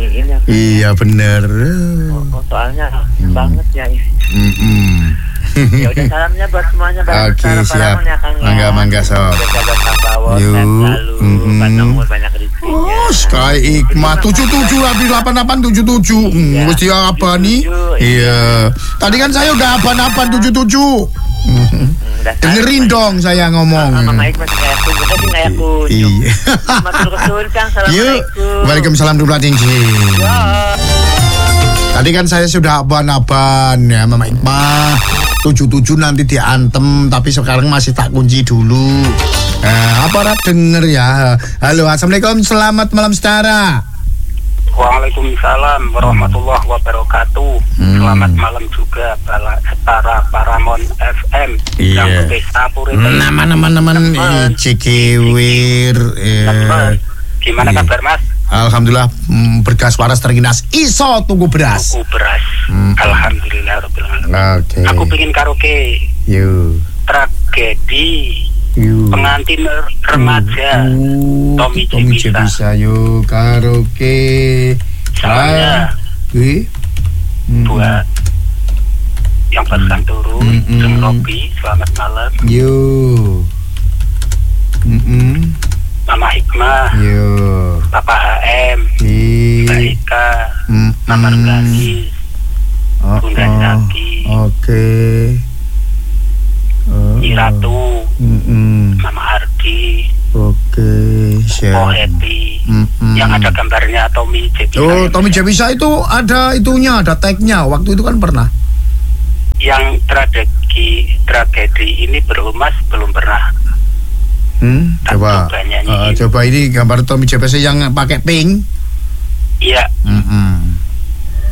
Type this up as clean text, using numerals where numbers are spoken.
Iin ya. Iya bener. Soalnya banget ya. Ya udah salamnya buat semuanya. Oke, siap. Ya, Kang, ya. Mangga sob. Jaga Kang Bawon, sehat selalu, panjang umur, banyak rezekinya. Oh, Sky Hikmah 77 lebih 8877. Mesti apa nih? Iya. Tadi kan saya udah aban-aban 77. Dengerin dong saya ngomong. Mama Hikmah kayak kunjung. Iya. Matur Kang, assalamualaikum. Waalaikumsalam warahmatullahi wabarakatuh. Tadi kan saya sudah aban-aban ya Mama Hikmah 77 nanti diantem, tapi sekarang masih tak kunci dulu. Apa denger ya? Halo, assalamualaikum, selamat malam saudara. Waalaikumsalam warahmatullahi wabarakatuh. Selamat malam juga para Paramon FM yang desa Puri. Nama-nama Cikewir. Gimana kabar Mas? Alhamdulillah, berkas waras terginas. Iso tunggu beras. Alhamdulillah rabbil alamin. Oke. Aku pengen karaoke. Yuk. Tragedi pengantin remaja Tommy Jebisa. Yuk karaoke. Salamnya buat yang pesan turun Jeng Robi, selamat malam. Yuk. Mama Hikmah, Bapak HM, Mbak Ika, Mama Rugani, Bunda Zaki, Iratu, Mama Ardi, siap. Happy, yang ada gambarnya Tommy Jebisa. Oh, Tommy Jebisa itu ada itunya, ada tag-nya. Waktu itu kan pernah. Yang tragedi ini berumas belum pernah. Coba ini gambar Tommy Jebisa yang pakai pink. Iya,